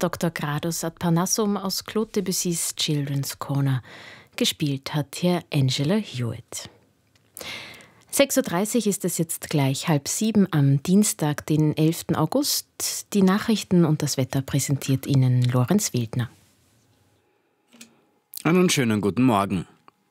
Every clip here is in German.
Dr. Gradus ad Parnassum aus Claude Debussys Children's Corner. Gespielt hat hier Angela Hewitt. 6.30 Uhr ist es jetzt gleich 6:30 am Dienstag, den 11. August. Die Nachrichten und das Wetter präsentiert Ihnen Lorenz Wildner. Einen schönen guten Morgen.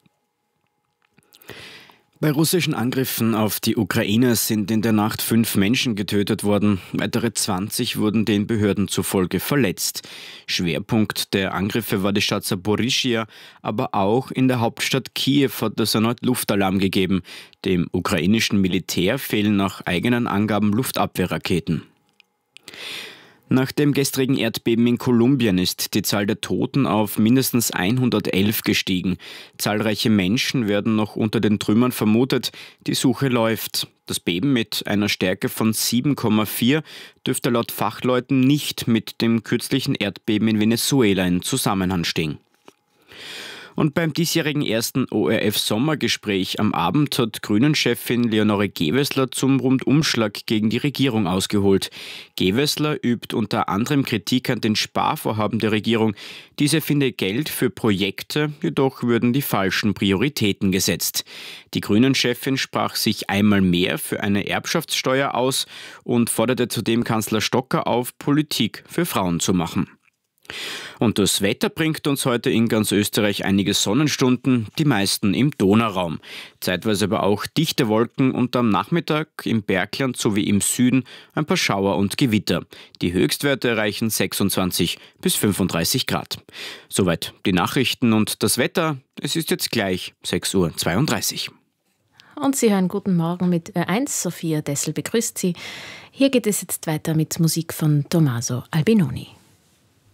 Bei russischen Angriffen auf die Ukraine sind in der Nacht 5 Menschen getötet worden. Weitere 20 wurden den Behörden zufolge verletzt. Schwerpunkt der Angriffe war die Stadt Saporischschja, aber auch in der Hauptstadt Kiew hat es erneut Luftalarm gegeben. Dem ukrainischen Militär fehlen nach eigenen Angaben Luftabwehrraketen. Nach dem gestrigen Erdbeben in Kolumbien ist die Zahl der Toten auf mindestens 111 gestiegen. Zahlreiche Menschen werden noch unter den Trümmern vermutet. Die Suche läuft. Das Beben mit einer Stärke von 7,4 dürfte laut Fachleuten nicht mit dem kürzlichen Erdbeben in Venezuela in Zusammenhang stehen. Und beim diesjährigen ersten ORF-Sommergespräch am Abend hat Grünen-Chefin Leonore Gewessler zum Rundumschlag gegen die Regierung ausgeholt. Gewessler übt unter anderem Kritik an den Sparvorhaben der Regierung. Diese finde Geld für Projekte, jedoch würden die falschen Prioritäten gesetzt. Die Grünen-Chefin sprach sich einmal mehr für eine Erbschaftssteuer aus und forderte zudem Kanzler Stocker auf, Politik für Frauen zu machen. Und das Wetter bringt uns heute in ganz Österreich einige Sonnenstunden, die meisten im Donauraum. Zeitweise aber auch dichte Wolken und am Nachmittag im Bergland sowie im Süden ein paar Schauer und Gewitter. Die Höchstwerte erreichen 26 bis 35 Grad. Soweit die Nachrichten und das Wetter. Es ist jetzt gleich 6.32 Uhr. Und Sie hören Guten Morgen mit Ö1. Sophia Dessel begrüßt Sie. Hier geht es jetzt weiter mit Musik von Tommaso Albinoni.